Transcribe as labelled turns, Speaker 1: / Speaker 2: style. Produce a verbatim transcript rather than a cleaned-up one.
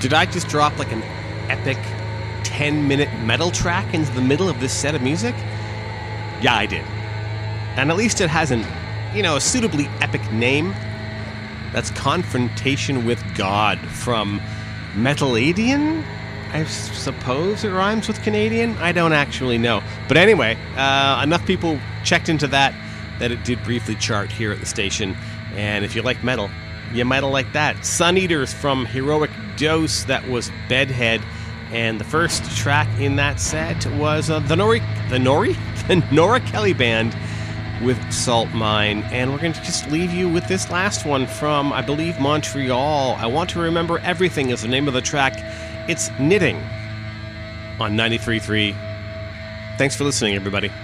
Speaker 1: Did I just drop like an epic ten-minute metal track into the middle of this set of music? Yeah, I did. And at least it has an, you know, a suitably epic name. That's Confrontation with God from Metaladian? I suppose it rhymes with Canadian? I don't actually know. But anyway, uh, enough people checked into that that it did briefly chart here at the station. And if you like metal, you might've liked that. Sun Eaters from Heroic Dose, that was Bedhead. And the first track in that set was uh, the Nori, the Nori? The Nora Kelly Band with Salt Mine. And we're going to just leave you with this last one from, I believe, Montreal. I Want to Remember Everything is the name of the track. It's Knitting on ninety-three point three. Thanks for listening, everybody.